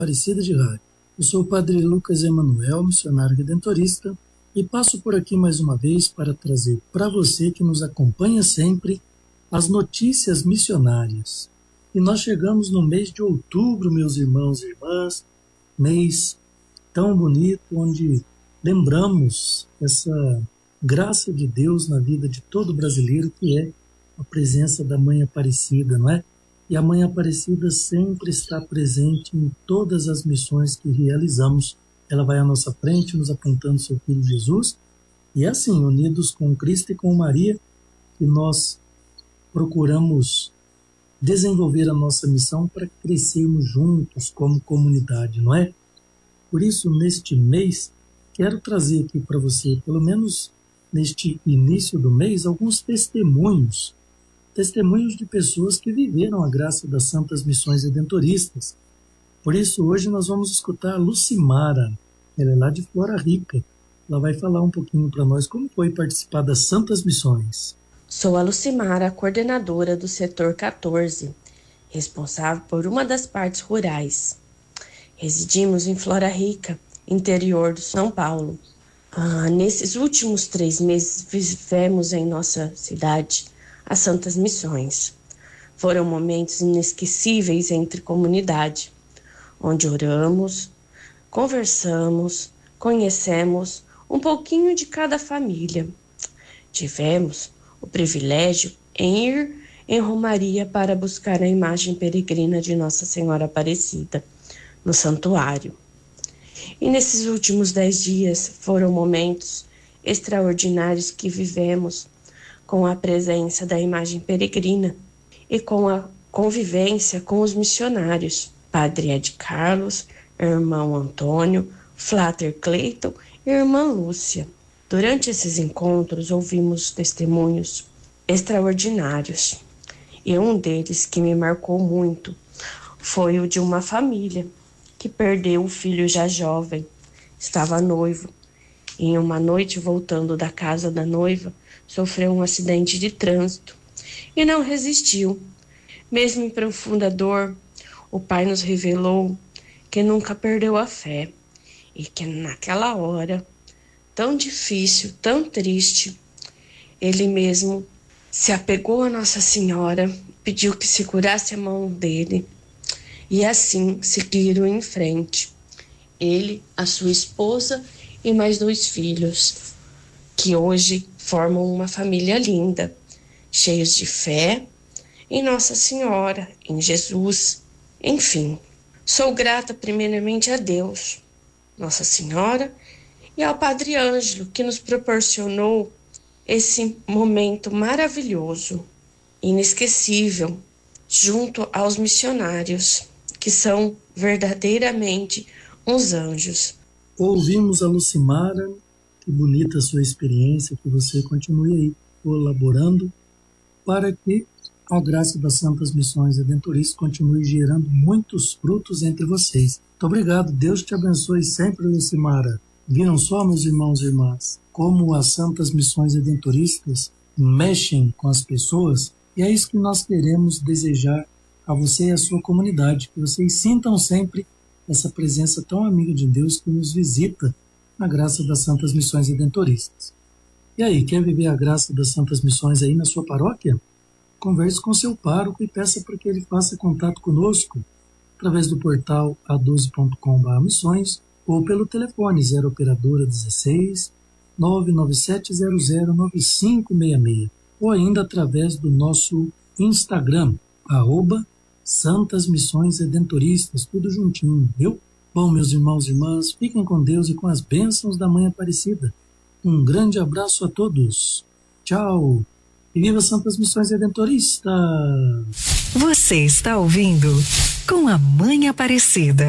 Aparecida de Rádio. Eu sou o Padre Lucas Emanuel, missionário redentorista, e passo por aqui mais uma vez para trazer para você que nos acompanha sempre as notícias missionárias. E nós chegamos no mês de outubro, meus irmãos e irmãs, mês tão bonito, onde lembramos essa graça de Deus na vida de todo brasileiro, que é a presença da Mãe Aparecida, não é? E a Mãe Aparecida sempre está presente em todas as missões que realizamos. Ela vai à nossa frente, nos apontando seu Filho Jesus. E é assim, unidos com Cristo e com Maria, que nós procuramos desenvolver a nossa missão para crescermos juntos como comunidade, não é? Por isso, neste mês, quero trazer aqui para você, pelo menos neste início do mês, alguns testemunhos de pessoas que viveram a graça das Santas Missões Redentoristas. Por isso, hoje nós vamos escutar a Lucimara, ela é lá de Flora Rica. Ela vai falar um pouquinho para nós como foi participar das Santas Missões. Sou a Lucimara, coordenadora do setor 14, responsável por uma das partes rurais. Residimos em Flora Rica, interior de São Paulo. Nesses últimos 3 meses vivemos em nossa cidade as Santas Missões. Foram momentos inesquecíveis entre comunidade, onde oramos, conversamos, conhecemos um pouquinho de cada família. Tivemos o privilégio em ir em Romaria para buscar a imagem peregrina de Nossa Senhora Aparecida no santuário. E nesses últimos 10 dias foram momentos extraordinários que vivemos com a presença da imagem peregrina e com a convivência com os missionários, Padre Ed Carlos, Irmão Antônio, Flater Cleiton e Irmã Lúcia. Durante esses encontros ouvimos testemunhos extraordinários, e um deles que me marcou muito foi o de uma família que perdeu o filho já jovem, estava noivo, e em uma noite voltando da casa da noiva, sofreu um acidente de trânsito e não resistiu. Mesmo em profunda dor, o pai nos revelou que nunca perdeu a fé e que naquela hora tão difícil, tão triste, ele mesmo se apegou a Nossa Senhora, pediu que segurasse a mão dele e assim seguiram em frente. Ele, a sua esposa e mais 2 filhos, que hoje formam uma família linda, cheios de fé em Nossa Senhora, em Jesus, enfim. Sou grata primeiramente a Deus, Nossa Senhora, e ao Padre Ângelo, que nos proporcionou esse momento maravilhoso, inesquecível, junto aos missionários, que são verdadeiramente uns anjos. Ouvimos a Lucimara. Que bonita a sua experiência, que você continue aí colaborando para que a graça das Santas Missões Redentoristas continue gerando muitos frutos entre vocês. Muito obrigado, Deus te abençoe sempre, Lucimara. Viram só, meus irmãos e irmãs, como as Santas Missões Redentoristas mexem com as pessoas? E é isso que nós queremos desejar a você e a sua comunidade, que vocês sintam sempre essa presença tão amiga de Deus que nos visita na graça das Santas Missões Redentoristas. E aí, quer viver a graça das Santas Missões aí na sua paróquia? Converse com seu pároco e peça para que ele faça contato conosco através do portal a12.com/missões ou pelo telefone 0 operadora 16 997009566 ou ainda através do nosso Instagram, @Santas Missões Redentoristas, tudo juntinho, viu? Bom, meus irmãos e irmãs, fiquem com Deus e com as bênçãos da Mãe Aparecida. Um grande abraço a todos. Tchau. E viva as Santas Missões Redentoristas. Você está ouvindo Com a Mãe Aparecida.